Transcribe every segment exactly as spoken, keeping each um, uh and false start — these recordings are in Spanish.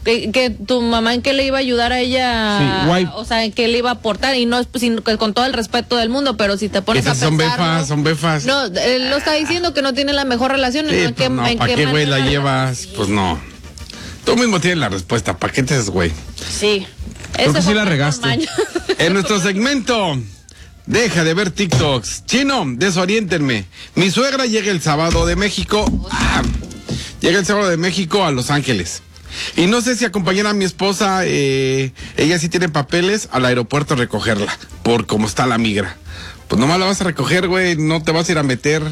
Que, que tu mamá en qué le iba a ayudar a ella, sí, guay. O sea, en qué le iba a aportar, y no es pues, sin, con todo el respeto del mundo, pero si te pones Esas a son pensar, befas, ¿no? son befas. No, él lo está diciendo que no tiene la mejor relación. Sí, ¿En pues qué, no, en ¿para qué, güey, la manera? llevas? Pues no. Tú mismo tienes la respuesta, ¿para qué te haces, güey? Sí. Creo que Ese sí fue la un regaste. maño. En nuestro segmento, deja de ver TikToks. Chino, desoriéntenme. Mi suegra llega el sábado de México. Ah, llega el sábado de México a Los Ángeles. Y no sé si acompañar a mi esposa, eh, ella sí tiene papeles, al aeropuerto a recogerla, por cómo está la migra. Pues nomás la vas a recoger, güey, no te vas a ir a meter.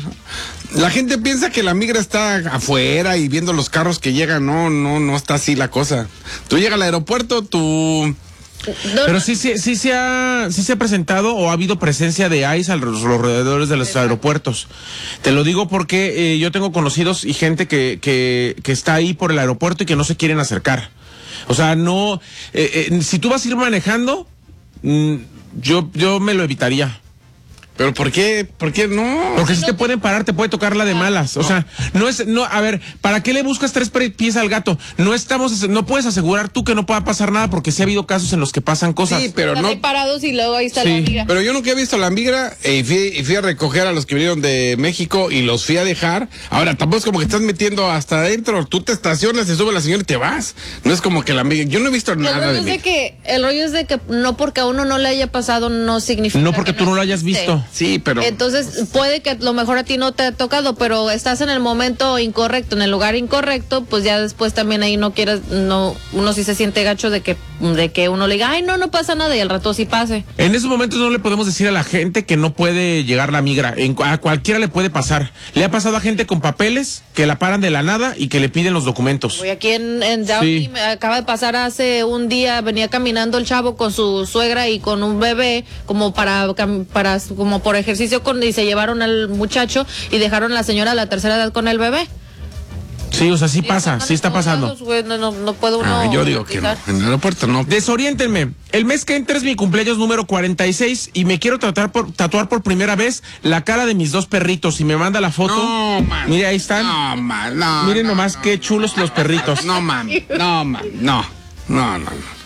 La gente piensa que la migra está afuera y viendo los carros que llegan. No, no, no está así la cosa. Tú llegas al aeropuerto, tú... No, Pero sí, sí, sí, se ha, sí se ha presentado o ha habido presencia de ICE a los alrededores de los aeropuertos. Te lo digo porque eh, yo tengo conocidos y gente que, que, que está ahí por el aeropuerto y que no se quieren acercar. O sea, no... Eh, eh, si tú vas a ir manejando, mm, yo, yo me lo evitaría. ¿Pero por qué? ¿Por qué no? Porque si te pueden parar, te puede tocar la de malas. O sea, no es, no, a ver, ¿para qué le buscas tres pies al gato? No estamos, no puedes asegurar tú que no pueda pasar nada porque sí ha habido casos en los que pasan cosas. Sí, pero están no... ahí parados y luego ahí está Sí. la amiga. Pero yo nunca he visto la migra eh, y, fui, y fui a recoger a los que vinieron de México y los fui a dejar. Ahora, tampoco es como que estás metiendo hasta adentro. Tú te estacionas, se sube la señora y te vas. No es como que la migra... Yo no he visto El nada rollo, de es de migra. que, el rollo es de que no porque a uno no le haya pasado no significa No porque que tú no lo hayas existe. visto. Sí, pero... Entonces puede que a lo mejor a ti no te ha tocado, pero estás en el momento incorrecto, en el lugar incorrecto, pues ya después también ahí no quieres, no, uno sí se siente gacho de que, de que uno le diga, ay no, no pasa nada y al rato sí pase. En esos momentos no le podemos decir a la gente que no puede llegar la migra. En, a cualquiera le puede pasar. Le ha pasado a gente con papeles que la paran de la nada y que le piden los documentos. Voy aquí en, en Downey, Sí. me acaba de pasar hace un día, venía caminando el chavo con su suegra y con un bebé, como para, cam- para como por ejercicio, con, y se llevaron al muchacho y dejaron a la señora a la tercera edad con el bebé. Sí, o sea, sí Y pasa, están sí está en todos pasando. lados, güey, no, no, no puedo uno. Ah, yo digo que no. utilizar. En el aeropuerto no. Desoriéntenme. El mes que entra es mi cumpleaños número cuarenta y seis y me quiero tratar por, tatuar por primera vez la cara de mis dos perritos. Y me manda la foto. No, man. Mire, ahí están. No, man, no. Miren no, nomás no, qué chulos los perritos. No, man. No, man. No. No, no, no.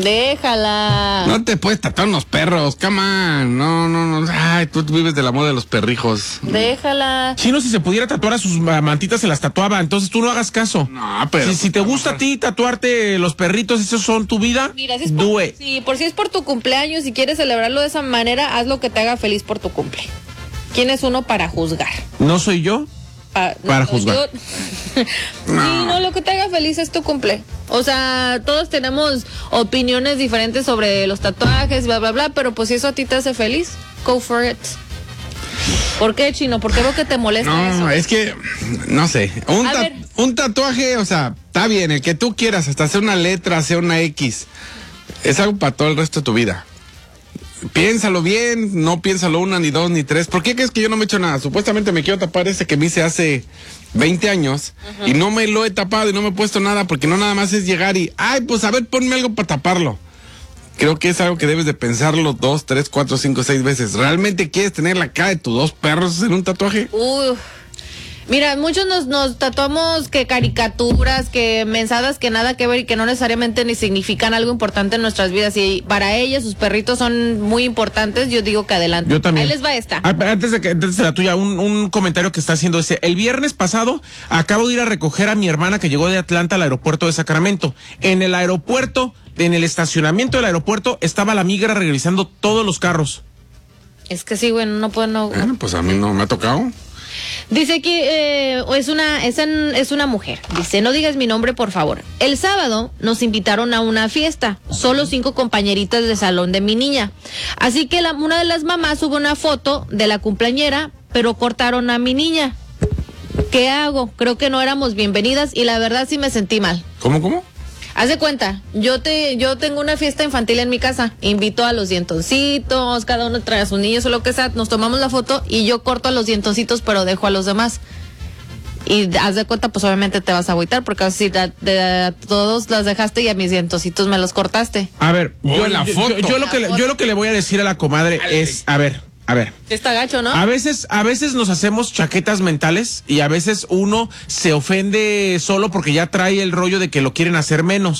Déjala. No te puedes tatuar unos perros, come on. No, no, no. Ay, tú vives de la moda de los perrijos. Déjala. Chino, si se pudiera tatuar a sus mantitas, se las tatuaba. Entonces tú no hagas caso. No, pero... Si, si te gusta a ti tatuarte los perritos, esos son tu vida, Mira, si es por, do it. sí, por si es por tu cumpleaños y quieres celebrarlo de esa manera, haz lo que te haga feliz por tu cumple. ¿Quién es uno para juzgar? ¿No soy yo? Pa- Para no, juzgar. yo- sí, no, lo que te haga feliz es tu cumple. O sea, todos tenemos opiniones diferentes sobre los tatuajes, bla, bla, bla, pero pues si eso a ti te hace feliz, go for it. ¿Por qué, Chino? ¿Por qué veo que te molesta No, eso? es que, no sé, un, A ta- ver. un tatuaje, o sea, está bien, el que tú quieras, hasta hacer una letra, hacer una X, es algo para todo el resto de tu vida. Piénsalo bien, no piénsalo una, ni dos, ni tres. ¿Por qué crees que yo no me he hecho nada? Supuestamente me quiero tapar ese que me hice hace veinte años y no me lo he tapado y no me he puesto nada porque no nada más es llegar y, ay, pues a ver, ponme algo para taparlo. Creo que es algo que debes de pensarlo dos, tres, cuatro, cinco, seis veces. ¿Realmente quieres tener la cara de tus dos perros en un tatuaje? Uf. Mira, muchos nos, nos tatuamos que caricaturas, que mensadas que nada que ver y que no necesariamente ni significan algo importante en nuestras vidas. Y para ellas, sus perritos son muy importantes. Yo digo que adelante. Yo también. Ahí les va esta. Ah, antes de que antes de la tuya, un, un comentario que está haciendo ese. El viernes pasado acabo de ir a recoger a mi hermana que llegó de Atlanta al aeropuerto de Sacramento. En el aeropuerto, en el estacionamiento del aeropuerto, estaba la migra revisando todos los carros. Es que sí, güey, no puedo no. Bueno, pues a mí no me ha tocado. Dice que eh, es una es, en- es una mujer. Dice, no digas mi nombre, por favor. El sábado nos invitaron a una fiesta, solo cinco compañeritas de salón de mi niña. Así que la, una de las mamás subió una foto de la cumpleañera, pero cortaron a mi niña. ¿Qué hago? Creo que no éramos bienvenidas y la verdad sí me sentí mal. ¿Cómo, cómo? Haz de cuenta, yo te, yo tengo una fiesta infantil en mi casa, invito a los dientoncitos, cada uno trae a sus niños o lo que sea, nos tomamos la foto y yo corto a los dientoncitos pero dejo a los demás. Y haz de cuenta, pues obviamente te vas a agüitar porque así de, de- a todos las dejaste y a mis dientoncitos me los cortaste. A ver, Oh, yo, la yo- foto. yo- yo lo que le, yo lo que le voy a decir a la comadre es, a ver, a ver. Está gacho, ¿no? A veces, a veces nos hacemos chaquetas mentales y a veces uno se ofende solo porque ya trae el rollo de que lo quieren hacer menos.